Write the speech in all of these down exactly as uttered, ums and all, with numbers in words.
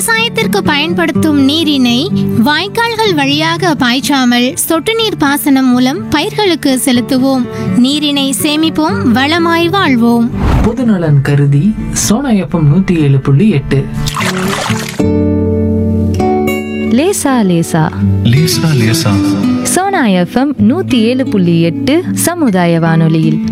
விவசாயத்திற்கு பயன்படுத்தும் நீரினை வாய்க்கால்கள் வழியாக பாய்ச்சாமல் சொட்டு நீர் பாசனம் மூலம் பயிர்களுக்கு செலுத்துவோம். நீரினை சேமிப்போம், வளமாய் வாழ்வோம். பொதுநலன் கருதி சோனா எஃப்எம் நூத்தி ஏழு புள்ளி எட்டு. லேசா லேசா லேசா லேசா சோனா எஃப்எம் நூத்தி ஏழு புள்ளி எட்டு சமுதாய வானொலியில்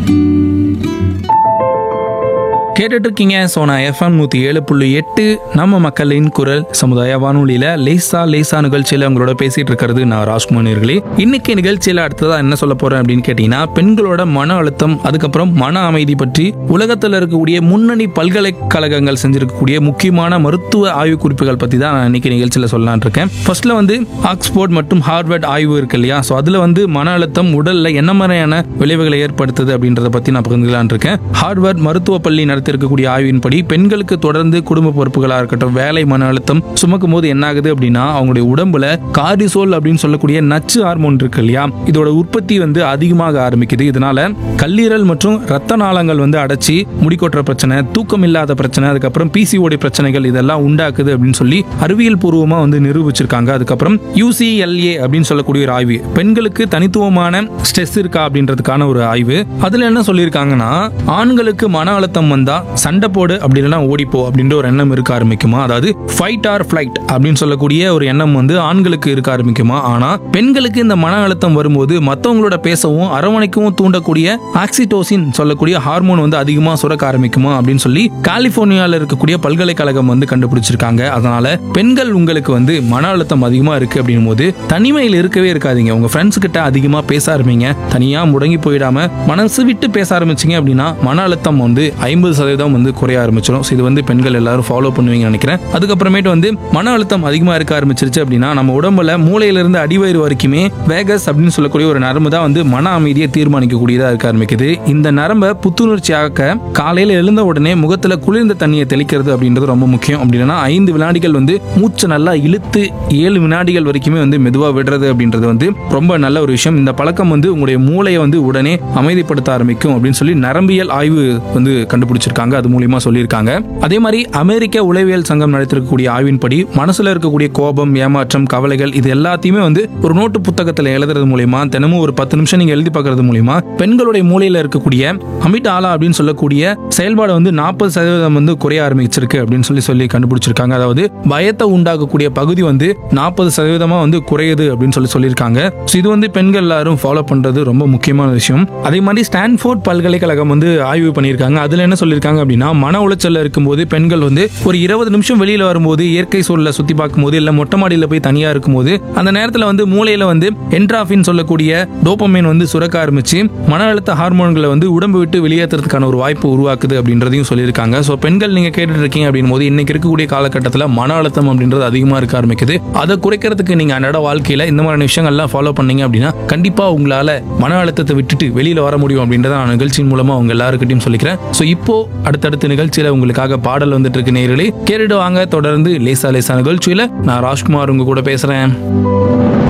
கேட்டுட்டு இருக்கீங்க சோனா எஃப்எம் நூற்றி ஏழு புள்ளி எட்டு நம்ம மக்களின் குரல் சமுதாய வானொலியில் லேசா லேசா நிகழ்ச்சியில் உங்களோட பேசிட்டு இருக்கிறது நான் ராஜ்குமார் நேயர்களே. இன்னைக்கு நிகழ்ச்சியில் அடுத்ததா என்ன சொல்ல போறேன் அப்படின்னு கேட்டீங்கன்னா, பெண்களோட மன அழுத்தம் அதுக்கப்புறம் மன அமைதி பற்றி உலகத்தில் இருக்கக்கூடிய முன்னணி பல்கலைக்கழகங்கள் செஞ்சிருக்கக்கூடிய முக்கியமான மருத்துவ ஆய்வு குறிப்புகள் பற்றி தான் நான் இன்னைக்கு நிகழ்ச்சியில் சொல்லலான் இருக்கேன். ஃபர்ஸ்ட்ல வந்து ஆக்ஸ்போர்ட் மற்றும் ஹார்வர்ட் ஆய்வு இருக்கு இல்லையா, ஸோ அதில் வந்து மன அழுத்தம் உடல்ல என்ன மாதிரியான விளைவுகளை ஏற்படுத்துது அப்படின்றத பற்றி நான் பகிர்ந்துக்கலான் இருக்கேன். ஹார்வர்ட் மருத்துவ பள்ளி நடத்தி இருக்கக்கூடிய ஆய்வின்படி பெண்களுக்கு தொடர்ந்து குடும்ப பொறுப்புகளா இருக்கட்டும், வேலை மன அழுத்தம் சுமக்கும் போது என்ன ஆகுது அப்படின்னா, அவங்களுடைய உடம்புல கார்டிசோல் அப்படின்னு சொல்லக்கூடிய நச்சு ஹார்மோன் இருக்கு இல்லையா, இதோட உற்பத்தி வந்து அதிகமாக ஆரம்பிக்குது. இதனால கல்லீரல் மற்றும் ரத்த நாளங்கள் வந்து அடைச்சி முடிக்கொற்ற பிரச்சனை, தூக்கம் இல்லாத பிரச்சனை, அதுக்கப்புறம் பிசிஓடி பிரச்சனைகள் இதெல்லாம் உண்டாக்குது அப்படின்னு சொல்லி அறிவியல் பூர்வமா வந்து நிரூபிச்சிருக்காங்க. அதுக்கப்புறம் யூசிஎல்ஏ அப்படின்னு சொல்லக்கூடிய ஒரு ஆய்வு, பெண்களுக்கு தனித்துவமான ஸ்ட்ரெஸ் இருக்கா அப்படின்றதுக்கான ஒரு ஆய்வு. அதுல என்ன சொல்லியிருக்காங்கன்னா, ஆண்களுக்கு மன அழுத்தம் வந்தா சண்டை போடு அப்படி இல்லைன்னா ஓடிப்போ அப்படின்ற ஒரு எண்ணம் இருக்க ஆரம்பிக்குமா, அதாவது ஃபைட் ஆர் ஃபிளைட் அப்படின்னு சொல்லக்கூடிய ஒரு எண்ணம் வந்து ஆண்களுக்கு இருக்க ஆரம்பிக்குமா. ஆனா பெண்களுக்கு இந்த மன அழுத்தம் வரும்போது மற்றவங்களோட பேசவும் அரவணைக்கவும் தூண்டக்கூடிய ஆக்சிடோசின் சொல்லக்கூடிய ஹார்மோன் வந்து அதிகமா சுரக்க ஆரம்பிக்குமா அப்படின்னு சொல்லி கலிபோர்னியால இருக்கக்கூடிய பல்கலைக்கழகம் வந்து கண்டுபிடிச்சிருக்காங்க. அதனால பெண்கள் உங்களுக்கு வந்து மன அழுத்தம் அதிகமா இருக்கு அப்படின் போது தனிமையில் இருக்கவே இருக்காதீங்க. உங்க ஃப்ரெண்ட்ஸ் கிட்ட அதிகமா பேச ஆரம்பிங்க. தனியா முடங்கி போயிடாம மனசு விட்டு பேச ஆரம்பிச்சிங்க அப்படின்னா மன அழுத்தம் வந்து ஐம்பது சதவீதம் வந்து குறைய ஆரம்பிச்சிடும். இது வந்து பெண்கள் எல்லாரும் ஃபாலோ பண்ணுவீங்க நினைக்கிறேன். அதுக்கப்புறமேட்டு வந்து மன அழுத்தம் அதிகமா இருக்க ஆரம்பிச்சிருச்சு அப்படின்னா நம்ம உடம்புல மூளையிலிருந்து அடிவயிறு வரைக்குமே வேகஸ் அப்படின்னு சொல்லக்கூடிய ஒரு நரம்பு தான் வந்து மன அமைதியை தீர்மானிக்கக்கூடியதா இருக்க ஆரம்பிக்குது. இந்த நரம்பை புத்துணர்ச்சியாக்க காலையில எழுந்த உடனே முகத்துல குளிர்ந்த தண்ணியை தெளிக்கிறது அப்படின்றது ரொம்ப முக்கியம். அப்படின்னா ஐந்து வினாடிகள் வந்து மூச்சை நல்லா இழுத்து ஏழு வினாடிகள் வரைக்குமே வந்து மெதுவா விடுறது அப்படின்றது வந்து ரொம்ப நல்ல ஒரு விஷயம். இந்த பழக்கம் வந்து உங்களுடைய மூளையை வந்து உடனே அமைதிப்படுத்த ஆரம்பிக்கும் அப்படின்னு சொல்லி நரம்பியல் ஆய்வு வந்து கண்டுபிடிச்சிருக்காங்க. அது மூலியமா சொல்லியிருக்காங்க. அதே மாதிரி அமெரிக்க உளவியல் சங்கம் நடத்திருக்கக்கூடிய ஆய்வின்படி மனசுல இருக்கக்கூடிய கோபம், ஏமாற்றம், கவலைகள் இது எல்லாத்தையுமே வந்து ஒரு நோட்டு புத்தகத்துல எழுதுறது மூலியமா தினமும் ஒரு பத்து நிமிஷம் நீங்க எழுதி பார்க்கறது மூலியமா பெண்களுடைய மூளையில இருக்கக்கூடிய அமிடாலா அப்படின்னு சொல்லக்கூடிய செயல்பாடு வந்து நாற்பது சதவீதம் வந்து குறைய ஆரம்பிச்சிருக்கு அப்படின்னு சொல்லி சொல்லி கண்டுபிடிச்சிருக்காங்க. அதாவது பயத்தை உண்டாக்கக்கூடிய பகுதி வந்து நாற்பது சதவீதமா வந்து குறையுது அப்படின்னு சொல்லி சொல்லியிருக்காங்க. இது வந்து பெண்கள் எல்லாரும் ஃபாலோ பண்றது ரொம்ப முக்கியமான விஷயம். அதே மாதிரி ஸ்டான்ஃபோர்ட் பல்கலைக்கழகம் வந்து ஆய்வு பண்ணியிருக்காங்க. அதுல என்ன சொல்லியிருக்காங்க அப்படின்னா, மன உளைச்சல்ல இருக்கும்போது பெண்கள் வந்து ஒரு இருபது நிமிஷம் வெளியில வரும்போது இயற்கை சூழலை சுத்தி பார்க்கும்போது இல்ல மொட்டை மாடியில போய் தனியா இருக்கும்போது அந்த நேரத்துல வந்து மூளையில வந்து என்ட்ராஃபின் சொல்லக்கூடிய டோபமைன் வந்து சுரக்க ஆரம்பிச்சு மன அழுத்த ஹார்மோன்களை வந்து உடம்பு விட்டு வெளியேற்றுறதுக்கான ஒரு வாய்ப்பு உருவாக்குது அப்படின்றதையும் சொல்லியிருக்காங்க. ஸோ பெண்கள் நீங்க கேட்டுட்டு இருக்கீங்க அப்படின் போது இன்னைக்கு இருக்கக்கூடிய காலகட்டத்தில் மன அழுத்தம் அப்படின்றது அதிகமா இருக்க ஆரம்பிக்குது. அதை குறைக்கிறதுக்கு நீங்க அன்றாட வாழ்க்கையில இந்த மாதிரி விஷயங்கள்லாம் ஃபாலோ பண்ணீங்க அப்படின்னா கண்டிப்பா உங்களால மன அழுத்தத்தை விட்டுட்டு வெளியில வர முடியும் அப்படின்றத நான் நிகழ்ச்சியின் மூலமா உங்க எல்லாருக்கிட்டையும் சொல்லிக்கிறேன். ஸோ இப்போ அடுத்தடுத்த நிகழ்ச்சியில உங்களுக்காக பாடல் வந்துட்டு இருக்கு. நேயர்களே கேட்டுட்டு வாங்க. தொடர்ந்து லேசா லேசா நிகழ்ச்சியில நான் ராஜ்குமார் உங்க கூட பேசுறேன்.